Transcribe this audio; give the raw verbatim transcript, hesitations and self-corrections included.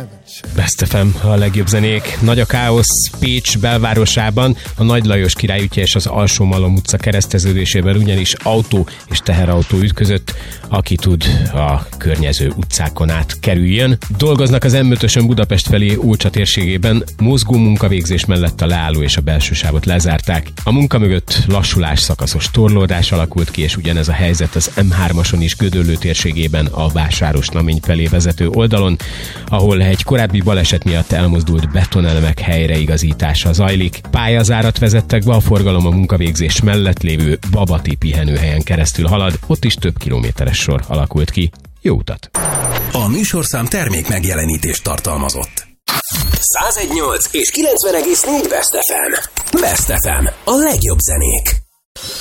Best ef em, a legjobb zenék. Nagy a káosz Pécs belvárosában, a Nagy Lajos Király útja és az Alsó-Malom utca kereszteződésében, ugyanis autó és teherautó ütközött, aki tud a környező utcákon át kerüljön. Dolgoznak az em ötösön Budapest felé Ócsa térségében, mozgó munkavégzés mellett a leálló és a belső sávot lezárták. A munka mögött lassulás, szakaszos torlódás alakult ki, és ugyanez a helyzet az em hármason is Gödöllő térségében a Vásáros-Namény felé vezető oldalon, ahol egy korábbi baleset miatt elmozdult betonelemek helyreigazítása zajlik. Pályazárat vezettek be, a forgalom a munkavégzés mellett lévő Babati pihenőhelyen keresztül halad, ott is több kilométeres sor alakult ki. Jó utat! A műsorszám termék megjelenítést tartalmazott. száz egy egész nyolc és kilencven egész négy Best ef em. Best ef em. A legjobb zenék.